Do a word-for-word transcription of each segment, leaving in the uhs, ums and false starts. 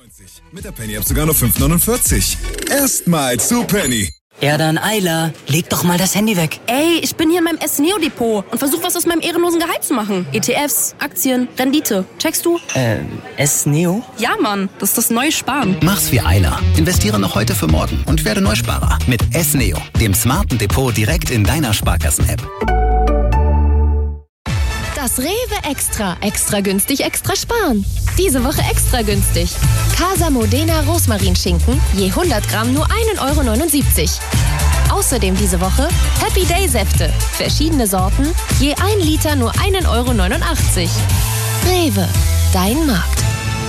Mit der Penny-App sogar nur fünf neunundvierzig. Erstmal zu Penny. Ja dann, Eila, leg doch mal das Handy weg. Ey, ich bin hier in meinem S-Neo-Depot und versuche was aus meinem ehrenlosen Gehalt zu machen. E T Fs, Aktien, Rendite. Checkst du? Äh, S-Neo? Ja, Mann, das ist das neue Sparen. Mach's wie Eila. Investiere noch heute für morgen und werde Neusparer. Mit S-Neo, dem smarten Depot direkt in deiner Sparkassen-App. Das Rewe Extra. Extra günstig, extra sparen. Diese Woche extra günstig. Casa Modena Rosmarinschinken, je hundert Gramm nur ein Euro neunundsiebzig. Außerdem diese Woche Happy Day Säfte. Verschiedene Sorten, je ein Liter nur ein Euro neunundachtzig. Rewe, dein Markt.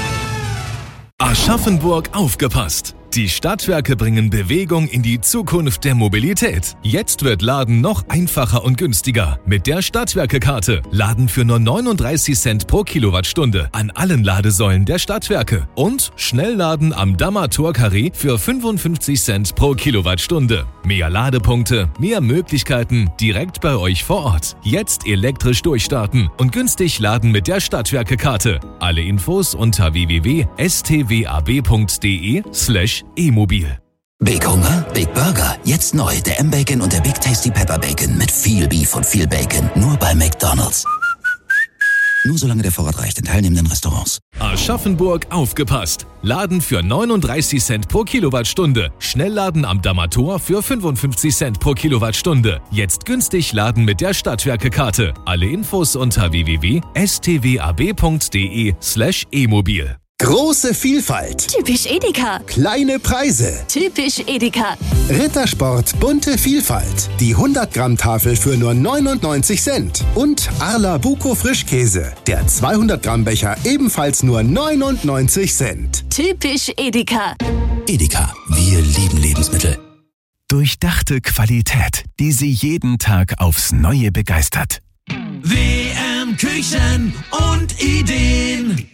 Aschaffenburg aufgepasst! Die Stadtwerke bringen Bewegung in die Zukunft der Mobilität. Jetzt wird Laden noch einfacher und günstiger. Mit der Stadtwerke-Karte. Laden für nur neununddreißig Cent pro Kilowattstunde an allen Ladesäulen der Stadtwerke. Und Schnellladen am Dammer Tor-Carré für fünfundfünfzig Cent pro Kilowattstunde. Mehr Ladepunkte, mehr Möglichkeiten direkt bei euch vor Ort. Jetzt elektrisch durchstarten und günstig laden mit der Stadtwerke-Karte. Alle Infos unter w w w punkt s t w a b punkt d e slash E-Mobil. Big Hunger, Big Burger. Jetzt neu der M-Bacon und der Big Tasty Pepper Bacon mit viel Beef und viel Bacon. Nur bei McDonald's. Nur solange der Vorrat reicht in teilnehmenden Restaurants. Aschaffenburg aufgepasst! Laden für neununddreißig Cent pro Kilowattstunde. Schnellladen am Dammer Tor für fünfundfünfzig Cent pro Kilowattstunde. Jetzt günstig laden mit der Stadtwerke-Karte. Alle Infos unter w w w punkt s t w a b punkt d e slash e-mobil. Große Vielfalt. Typisch Edeka. Kleine Preise. Typisch Edeka. Rittersport bunte Vielfalt. Die hundert Gramm Tafel für nur neunundneunzig Cent. Und Arla Buko Frischkäse. Der zweihundert Gramm Becher ebenfalls nur neunundneunzig Cent. Typisch Edeka. Edeka, wir lieben Lebensmittel. Durchdachte Qualität, die Sie jeden Tag aufs Neue begeistert. W M Küchen und Ideen.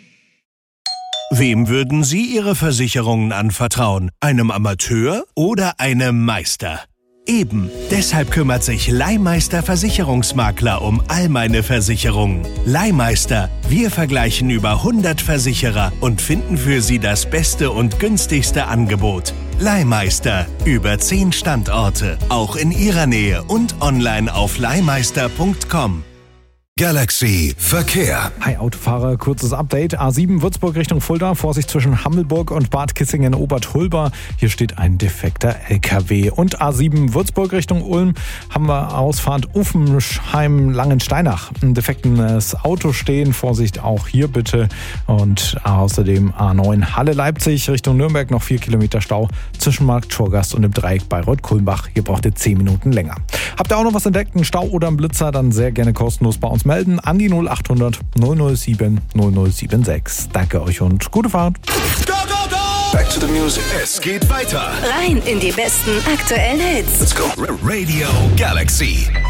Wem würden Sie Ihre Versicherungen anvertrauen? Einem Amateur oder einem Meister? Eben, deshalb kümmert sich Leihmeister Versicherungsmakler um all meine Versicherungen. Leihmeister, wir vergleichen über hundert Versicherer und finden für Sie das beste und günstigste Angebot. Leihmeister, über zehn Standorte, auch in Ihrer Nähe und online auf leihmeister punkt com. Galaxy Verkehr. Hi Autofahrer, kurzes Update. A sieben Würzburg Richtung Fulda, Vorsicht zwischen Hammelburg und Bad Kissingen-Obertulba. Hier steht ein defekter L K W. Und A sieben Würzburg Richtung Ulm haben wir Ausfahrt Uffenheim-Langensteinach. Ein defektes Auto stehen, Vorsicht auch hier bitte. Und außerdem A neun Halle-Leipzig Richtung Nürnberg, noch vier Kilometer Stau zwischen Markt Schorgast und dem Dreieck Bayreuth-Kulmbach. Hier braucht ihr zehn Minuten länger. Habt ihr auch noch was entdeckt, einen Stau oder einen Blitzer, dann sehr gerne kostenlos bei uns melden an die null acht hundert null null sieben null null sieben sechs. Danke euch und gute Fahrt. Go, go, go! Back to the music. Es geht weiter. Rein in die besten aktuellen Hits. Let's go. Radio Galaxy.